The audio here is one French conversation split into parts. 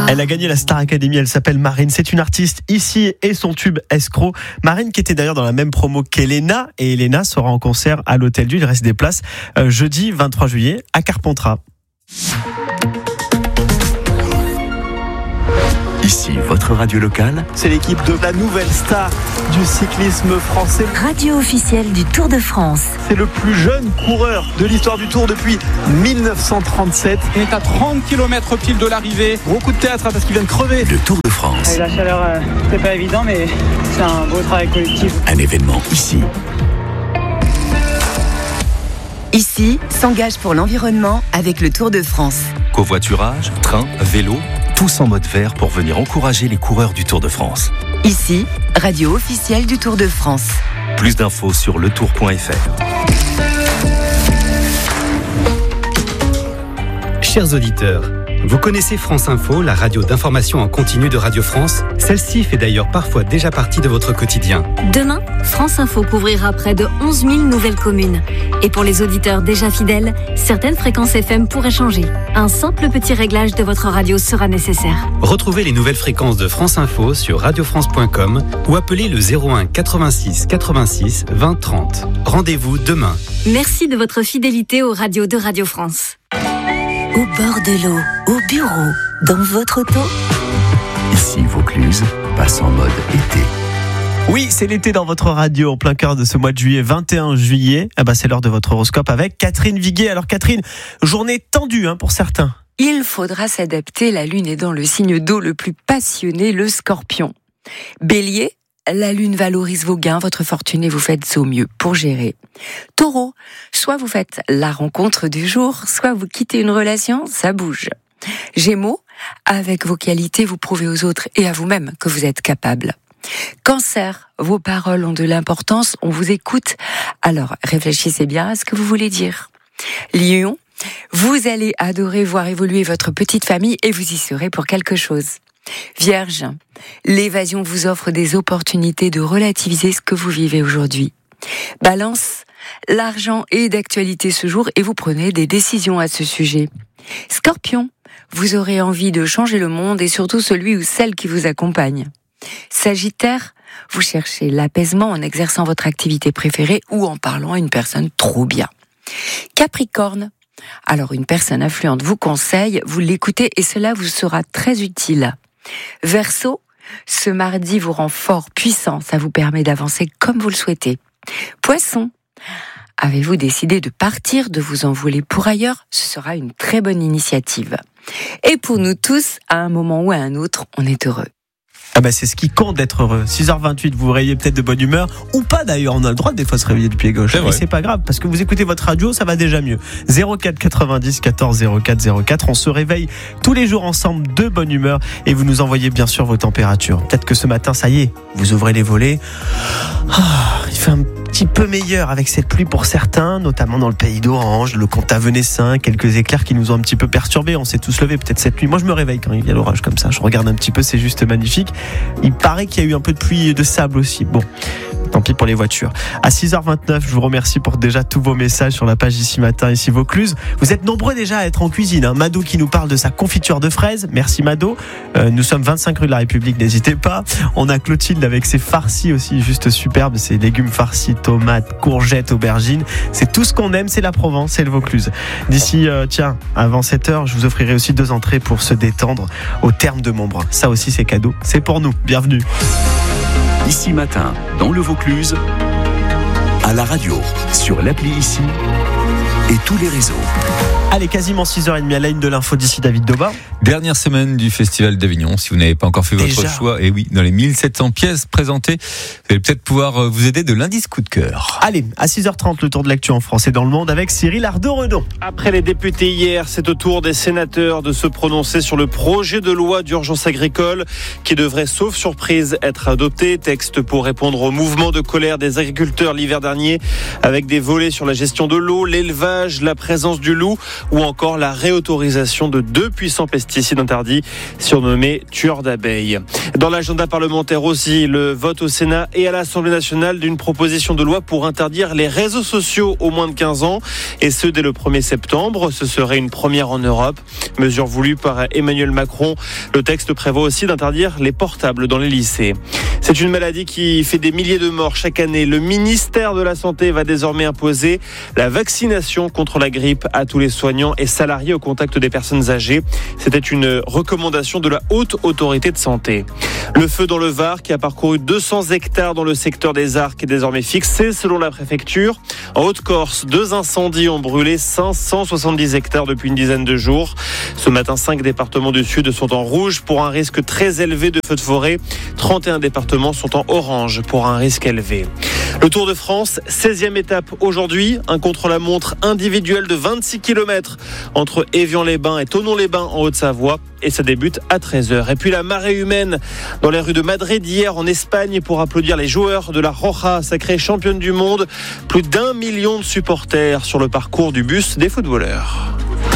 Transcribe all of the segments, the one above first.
Elle a gagné la Star Academy, elle s'appelle Marine, c'est une artiste ici et son tube Escroc. Marine qui était d'ailleurs dans la même promo qu'Elena, et Elena sera en concert à l'Hôtel Dieu, il reste des places jeudi 23 juillet à Carpentras. Ici, votre radio locale. C'est l'équipe de la nouvelle star du cyclisme français. Radio officielle du Tour de France. C'est le plus jeune coureur de l'histoire du Tour depuis 1937. Il est à 30 km pile de l'arrivée. Gros coup de théâtre parce qu'il vient de crever. Le Tour de France. Et la chaleur, c'est pas évident, mais c'est un beau travail collectif. Un événement ici. Ici, s'engage pour l'environnement avec le Tour de France. Covoiturage, train, vélo, tous en mode vert pour venir encourager les coureurs du Tour de France. Ici, radio officielle du Tour de France. Plus d'infos sur letour.fr. Chers auditeurs, vous connaissez France Info, la radio d'information en continu de Radio France? Celle-ci fait d'ailleurs parfois déjà partie de votre quotidien. Demain, France Info couvrira près de 11 000 nouvelles communes. Et pour les auditeurs déjà fidèles, certaines fréquences FM pourraient changer. Un simple petit réglage de votre radio sera nécessaire. Retrouvez les nouvelles fréquences de France Info sur radiofrance.com ou appelez le 01 86 86 20 30. Rendez-vous demain. Merci de votre fidélité aux radios de Radio France. Au bord de l'eau, au bureau, dans votre auto. Ici, Vaucluse passe en mode été. Oui, c'est l'été dans votre radio, en plein cœur de ce mois de juillet, 21 juillet. C'est l'heure de votre horoscope avec Catherine Viguet. Alors Catherine, journée tendue pour certains. Il faudra s'adapter, la lune est dans le signe d'eau le plus passionné, le Scorpion. Bélier, la lune valorise vos gains, votre fortune et vous faites au mieux pour gérer. Taureau, soit vous faites la rencontre du jour, soit vous quittez une relation, ça bouge. Gémeaux, avec vos qualités, vous prouvez aux autres et à vous-même que vous êtes capable. Cancer, vos paroles ont de l'importance, on vous écoute, alors réfléchissez bien à ce que vous voulez dire. Lion, vous allez adorer voir évoluer votre petite famille et vous y serez pour quelque chose. Vierge, l'évasion vous offre des opportunités de relativiser ce que vous vivez aujourd'hui. Balance, l'argent est d'actualité ce jour et vous prenez des décisions à ce sujet. Scorpion, vous aurez envie de changer le monde et surtout celui ou celle qui vous accompagne. Sagittaire, vous cherchez l'apaisement en exerçant votre activité préférée ou en parlant à une personne trop bien. Capricorne, alors une personne influente vous conseille, vous l'écoutez et cela vous sera très utile. Verseau, ce mardi vous rend fort, puissant, ça vous permet d'avancer comme vous le souhaitez. Poisson, avez-vous décidé de partir, de vous envoler pour ailleurs? Ce sera une très bonne initiative. Et pour nous tous, à un moment ou à un autre, on est heureux. C'est ce qui compte d'être heureux. 6h28, vous vous réveillez peut-être de bonne humeur, ou pas d'ailleurs, on a le droit des fois de se réveiller du pied gauche. Et c'est pas grave, parce que vous écoutez votre radio, ça va déjà mieux. 04 90 14 04 04, on se réveille tous les jours ensemble de bonne humeur, et vous nous envoyez bien sûr vos températures. Peut-être que ce matin, ça y est, vous ouvrez les volets. Il fait un petit peu meilleur avec cette pluie pour certains, notamment dans le pays d'Orange, le Comte-Avenessin, quelques éclairs qui nous ont un petit peu perturbés. On s'est tous levés peut-être cette nuit. Moi, je me réveille quand il y a l'orage comme ça. Je regarde un petit peu, c'est juste magnifique. Il paraît qu'il y a eu un peu de pluie et de sable aussi. Bon, tant pis pour les voitures. À 6h29, je vous remercie pour déjà tous vos messages sur la page Ici Matin, ici Vaucluse. Vous êtes nombreux déjà à être en cuisine. Mado qui nous parle de sa confiture de fraises. Merci Mado. Nous sommes 25 rue de la République, n'hésitez pas. On a Clotilde avec ses farcis aussi, juste superbes. Ses légumes farcis, tomates, courgettes, aubergines. C'est tout ce qu'on aime, c'est la Provence, c'est le Vaucluse. D'ici, avant 7h, je vous offrirai aussi 2 entrées pour se détendre au terme de Montbrun. Ça aussi, c'est cadeau. C'est pour nous. Bienvenue. Ici Matin, dans le Vaucluse, à la radio, sur l'appli Ici et tous les réseaux. Allez, quasiment 6h30 à la une de l'info d'ici David Daubin. Dernière semaine du Festival d'Avignon. Si vous n'avez pas encore fait votre choix, et oui, dans les 1700 pièces présentées, vous allez peut-être pouvoir vous aider de l'indice coup de cœur. Allez, à 6h30, le tour de l'actu en France et dans le monde avec Cyril Ardo-Redon. Après les députés hier, c'est au tour des sénateurs de se prononcer sur le projet de loi d'urgence agricole qui devrait, sauf surprise, être adopté. Texte pour répondre au mouvement de colère des agriculteurs l'hiver dernier avec des volets sur la gestion de l'eau, l'élevage, la présence du loup ou encore la réautorisation de 2 puissants pesticides interdits surnommés tueurs d'abeilles. Dans l'agenda parlementaire aussi, le vote au Sénat et à l'Assemblée nationale d'une proposition de loi pour interdire les réseaux sociaux aux moins de 15 ans et ce dès le 1er septembre. Ce serait une première en Europe. Mesure voulue par Emmanuel Macron. Le texte prévoit aussi d'interdire les portables dans les lycées. C'est une maladie qui fait des milliers de morts chaque année. Le ministère de la Santé va désormais imposer la vaccination contre la grippe à tous les soignants et salariés au contact des personnes âgées. C'était une recommandation de la Haute Autorité de Santé. Le feu dans le Var qui a parcouru 200 hectares dans le secteur des Arcs est désormais fixé selon la préfecture. En Haute-Corse, 2 incendies ont brûlé 570 hectares depuis une dizaine de jours. Ce matin, 5 départements du Sud sont en rouge pour un risque très élevé de feux de forêt. 31 départements sont en orange pour un risque élevé. Le Tour de France, 16e étape aujourd'hui. Un contre-la-montre individuel de 26 km entre Évian-les-Bains et Thonon-les-Bains en Haute-Savoie. Et ça débute à 13h. Et puis la marée humaine dans les rues de Madrid hier en Espagne pour applaudir les joueurs de la Roja, sacrée championne du monde. Plus d'1 million de supporters sur le parcours du bus des footballeurs.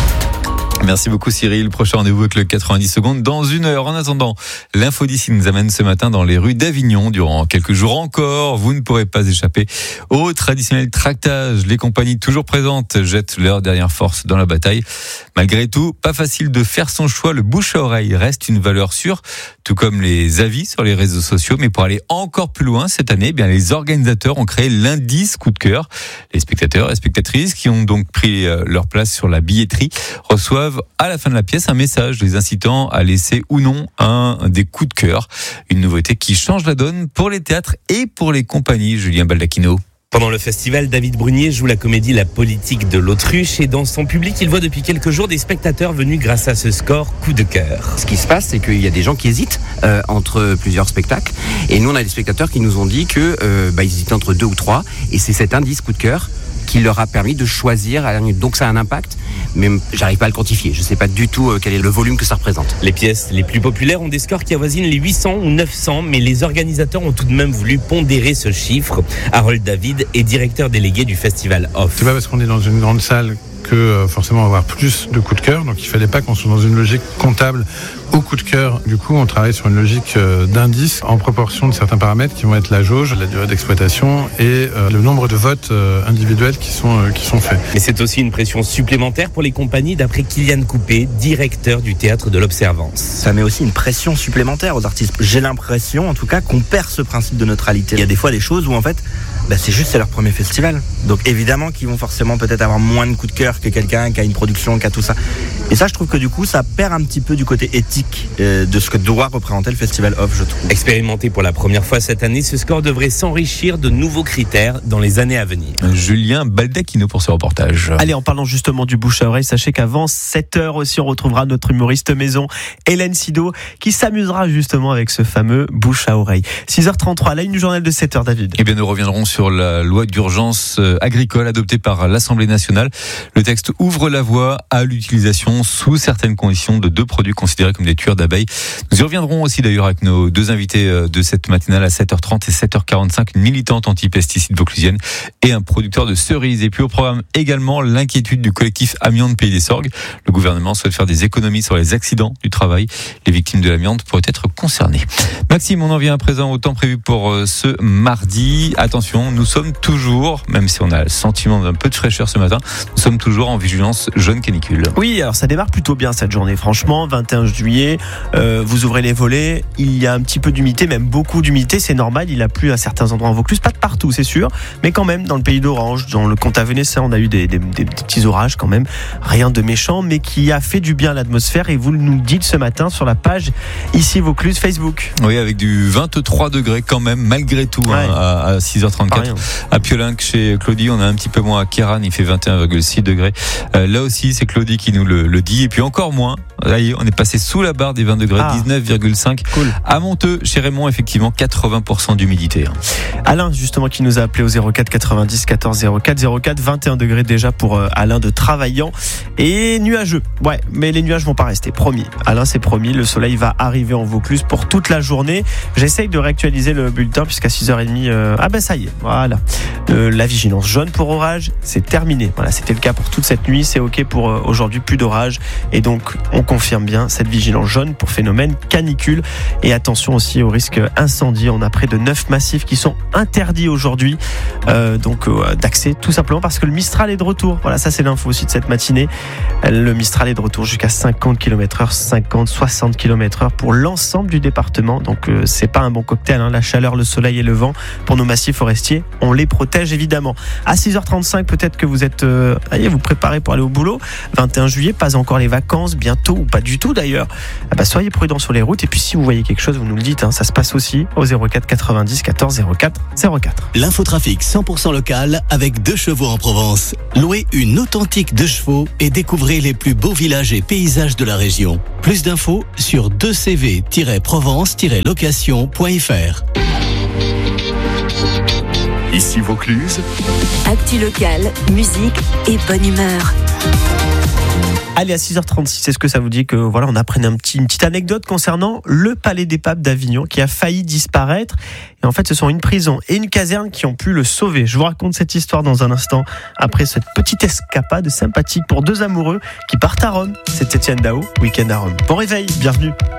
Merci beaucoup Cyril. Prochain rendez-vous avec le 90 secondes dans 1 heure. En attendant, l'info d'ici nous amène ce matin dans les rues d'Avignon. Durant quelques jours encore, vous ne pourrez pas échapper au traditionnel tractage. Les compagnies toujours présentes jettent leur dernière force dans la bataille. Malgré tout, pas facile de faire son choix. Le bouche à oreille reste une valeur sûre, tout comme les avis sur les réseaux sociaux. Mais pour aller encore plus loin cette année, les organisateurs ont créé l'indice coup de cœur. Les spectateurs et spectatrices qui ont donc pris leur place sur la billetterie reçoivent à la fin de la pièce un message les incitant à laisser ou non un des coups de cœur. Une nouveauté qui change la donne pour les théâtres et pour les compagnies. Julien Baldacchino. Pendant le festival, David Brunier joue la comédie La politique de l'autruche et dans son public, il voit depuis quelques jours des spectateurs venus grâce à ce score coup de cœur. Ce qui se passe, c'est qu'il y a des gens qui hésitent entre plusieurs spectacles et nous on a des spectateurs qui nous ont dit que ils hésitaient entre 2 ou 3 et c'est cet indice coup de cœur qui leur a permis de choisir. Donc ça a un impact, mais j'arrive pas à le quantifier. Je sais pas du tout quel est le volume que ça représente. Les pièces les plus populaires ont des scores qui avoisinent les 800 ou 900, mais les organisateurs ont tout de même voulu pondérer ce chiffre. Harold David est directeur délégué du festival Off. C'est pas parce qu'on est dans une grande salle que forcément on va avoir plus de coups de cœur, donc il fallait pas qu'on soit dans une logique comptable au coup de cœur. Du coup on travaille sur une logique d'indice en proportion de certains paramètres qui vont être la jauge, la durée d'exploitation et le nombre de votes individuels qui sont faits. Mais c'est aussi une pression supplémentaire pour les compagnies d'après Kylian Coupé, directeur du Théâtre de l'Observance. Ça met aussi une pression supplémentaire aux artistes. J'ai l'impression en tout cas qu'on perd ce principe de neutralité. Il y a des fois des choses où en fait c'est leur premier festival. Donc évidemment qu'ils vont forcément peut-être avoir moins de coups de cœur que quelqu'un qui a une production, qui a tout ça. Et ça, je trouve que du coup, ça perd un petit peu du côté éthique de ce que doit représenter le Festival Off, je trouve. Expérimenté pour la première fois cette année, ce score devrait s'enrichir de nouveaux critères dans les années à venir. Julien Baldacchino pour ce reportage. Allez, en parlant justement du bouche à oreille, sachez qu'avant 7h aussi, on retrouvera notre humoriste maison, Hélène Sido, qui s'amusera justement avec ce fameux bouche à oreille. 6h33, là, une journal de 7h, David. Eh bien, nous reviendrons sur la loi d'urgence agricole adoptée par l'Assemblée nationale. Le texte ouvre la voie à l'utilisation sous certaines conditions de 2 produits considérés comme des tueurs d'abeilles. Nous y reviendrons aussi d'ailleurs avec nos 2 invités de cette matinale à 7h30 et 7h45, une militante anti-pesticides vauclusienne et un producteur de cerises. Et puis au programme également l'inquiétude du collectif Amiante Pays des Sorgues. Le gouvernement souhaite faire des économies sur les accidents du travail. Les victimes de l'amiante pourraient être concernées. Maxime, on en vient à présent au temps prévu pour ce mardi. Attention, nous sommes toujours, même si on a le sentiment d'un peu de fraîcheur ce matin, nous sommes toujours en vigilance jaune canicule. Oui, alors ça démarre plutôt bien cette journée, franchement, 21 juillet, vous ouvrez les volets, il y a un petit peu d'humidité, même beaucoup d'humidité, c'est normal, il a plu à certains endroits en Vaucluse, pas de partout c'est sûr, mais quand même dans le pays d'Orange, dans le Comte Venessa, on a eu des petits orages quand même, rien de méchant, mais qui a fait du bien à l'atmosphère et vous nous dites ce matin sur la page ici Vaucluse Facebook. Oui, avec du 23 degrés quand même, malgré tout, ouais. À 6h34. À Piolinc, chez Claudie, on a un petit peu moins. À Kéran, il fait 21,6 degrés. Là aussi, c'est Claudie qui nous le dit. Et puis encore moins. Là, on est passé sous la barre des 20 degrés, 19,5. Cool. À Monteux, chez Raymond, effectivement, 80% d'humidité. Alain, justement, qui nous a appelé au 04 90 14 04 04, 21 degrés déjà pour Alain de Travaillant. Et nuageux. Ouais, mais les nuages vont pas rester, promis. Alain, c'est promis, le soleil va arriver en Vaucluse pour toute la journée. J'essaye de réactualiser le bulletin puisqu'à 6h30, ça y est. Voilà. La vigilance jaune pour orage, c'est terminé. Voilà, c'était le cas pour toute cette nuit. C'est OK pour aujourd'hui, plus d'orage. Et donc, on confirme bien cette vigilance jaune pour phénomène canicule. Et attention aussi au risque incendie. On a près de 9 massifs qui sont interdits aujourd'hui. D'accès, tout simplement parce que le Mistral est de retour. Voilà, ça c'est l'info aussi de cette matinée. Le Mistral est de retour jusqu'à 50 km/h, 50, 60 km/h pour l'ensemble du département. Donc, c'est pas un bon cocktail, hein. La chaleur, le soleil et le vent. Pour nos massifs forestiers, on les protège évidemment. À 6h35, peut-être que vous êtes vous préparez pour aller au boulot. 21 juillet, pas encore les vacances, bientôt ou pas du tout d'ailleurs. Soyez prudents sur les routes et puis si vous voyez quelque chose, vous nous le dites, hein. Ça se passe aussi au 04 90 14 04 04. L'infotrafic 100% local avec 2 chevaux en Provence. Louez une authentique 2 chevaux et découvrez les plus beaux villages et paysages de la région. Plus d'infos sur 2cv-provence-location.fr. Ici Vaucluse. Actu locale, musique et bonne humeur. Allez, à 6h36, est-ce que ça vous dit que voilà, on apprenne une petite anecdote concernant le Palais des Papes d'Avignon qui a failli disparaître. Et en fait, ce sont une prison et une caserne qui ont pu le sauver. Je vous raconte cette histoire dans un instant après cette petite escapade sympathique pour 2 amoureux qui partent à Rome. C'est Étienne Dao, Week-end à Rome. Bon réveil, bienvenue.